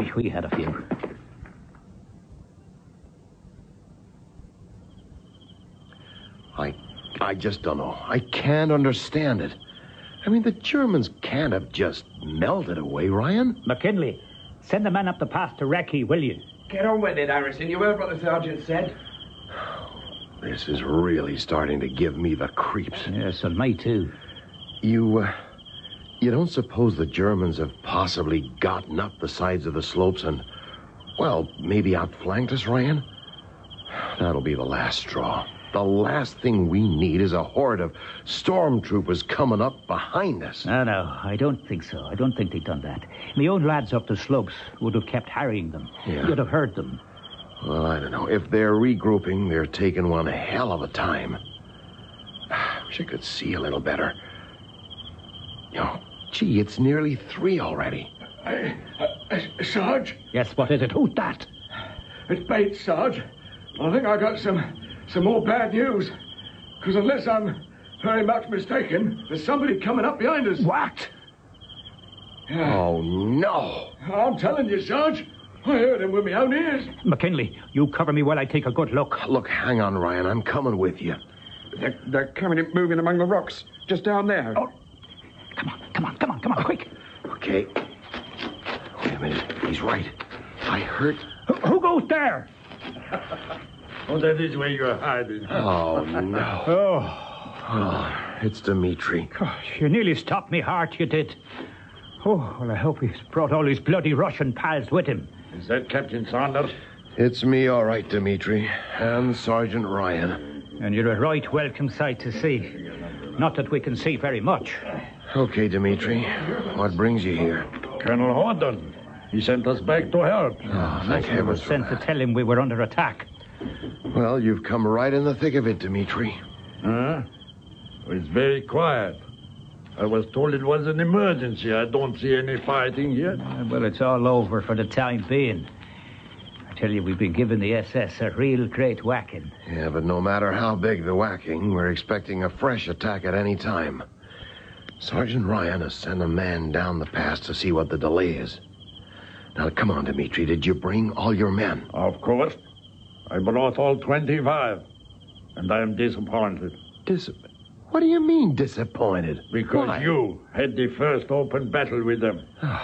Wish we had a few. I just don't know. I can't understand it. I mean, the Germans can't have just melted away, Ryan. McKinley, send the man up the pass to Recce, will you? Get on with it, Harrison. You heard what the sergeant said. This is really starting to give me the creeps. Yes, and me too. You don't suppose the Germans have possibly gotten up the sides of the slopes and, well, maybe outflanked us, Ryan? That'll be the last straw. The last thing we need is a horde of stormtroopers coming up behind us. No, I don't think so. I don't think they've done that. My own lads up the slopes would have kept harrying them. Yeah. You'd have heard them. Well, I don't know. If they're regrouping, they're taking one hell of a time. Wish I could see a little better. Gee, it's nearly 3 already. Sarge? Yes, what is it? Who's that? It's Bates, Sarge. I think I got some more bad news. Because unless I'm very much mistaken, there's somebody coming up behind us. What? Yeah. Oh, no. I'm telling you, Sarge. I heard him with my own ears. McKinley, you cover me while I take a good look. Look, hang on, Ryan. I'm coming with you. They're coming and moving among the rocks, just down there. Oh, come on, quick. Okay. Wait a minute. He's right. I heard... Who goes there? Oh, that is where you're hiding. Oh, no. Oh, It's Dimitri. gosh, you nearly stopped me heart, you did. Oh, well, I hope he's brought all his bloody Russian pals with him. Is that Captain Saunders? It's me, all right, Dimitri. And Sergeant Ryan. And you're a right welcome sight to see. Not that we can see very much. Okay, Dimitri. What brings you here? Colonel Horton. He sent us back to help. Oh, thank We were heavens for sent to that. tell him we were under attack. Well, you've come right in the thick of it, Dimitri. Huh? It's very quiet. I was told it was an emergency. I don't see any fighting yet. Well, it's all over for the time being. I tell you, we've been giving the SS a real great whacking. Yeah, but no matter how big the whacking, we're expecting a fresh attack at any time. Sergeant Ryan has sent a man down the pass to see what the delay is. Now, come on, Dimitri. Did you bring all your men? Of course. I brought all 25. And I am disappointed. What do you mean, disappointed? Because Why? you had the first open battle with them.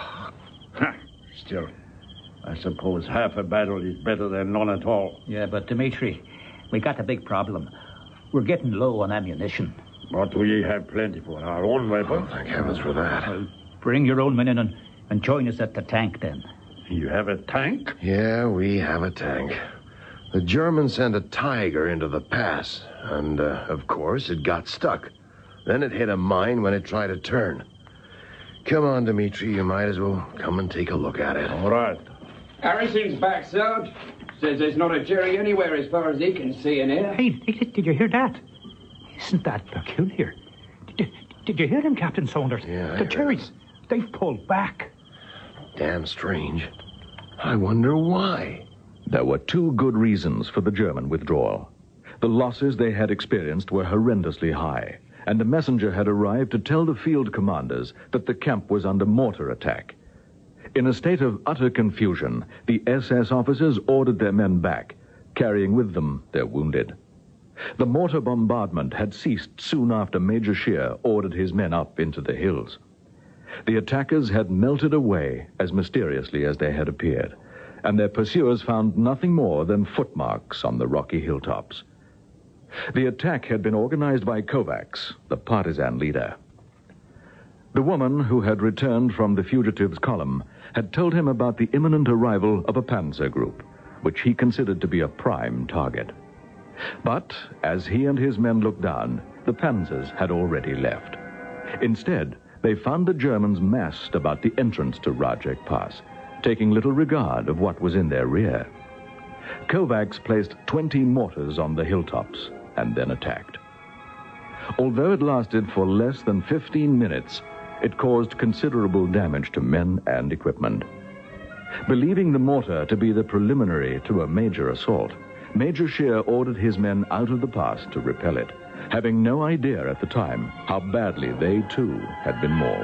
Still, I suppose half a battle is better than none at all. Yeah, but Dimitri, we got a big problem. We're getting low on ammunition. But we have plenty for our own weapons. Thank heavens for that. Well, bring your own men in and join us at the tank then. You have a tank? Yeah, we have a tank. The Germans sent a Tiger into the pass, and, of course, it got stuck. Then it hit a mine when it tried to turn. Come on, Dimitri, you might as well come and take a look at it. All right. Harrison's back, Sarge. Says there's not a Jerry anywhere as far as he can see in here. Hey, did you hear that? Isn't that peculiar? Did you hear them, Captain Saunders? Yeah, I The heard Jerrys, they've pulled back. Damn strange. I wonder why. There were 2 good reasons for the German withdrawal. The losses they had experienced were horrendously high, and a messenger had arrived to tell the field commanders that the camp was under mortar attack. In a state of utter confusion, the SS officers ordered their men back, carrying with them their wounded. The mortar bombardment had ceased soon after Major Scheer ordered his men up into the hills. The attackers had melted away as mysteriously as they had appeared, and their pursuers found nothing more than footmarks on the rocky hilltops. The attack had been organized by Kovacs, the partisan leader. The woman who had returned from the fugitives' column had told him about the imminent arrival of a panzer group, which he considered to be a prime target. But as he and his men looked down, the panzers had already left. Instead, they found the Germans massed about the entrance to Rajek Pass, taking little regard of what was in their rear. Kovacs placed 20 mortars on the hilltops and then attacked. Although it lasted for less than 15 minutes, it caused considerable damage to men and equipment. Believing the mortar to be the preliminary to a major assault, Major Scheer ordered his men out of the pass to repel it, having no idea at the time how badly they too had been mauled.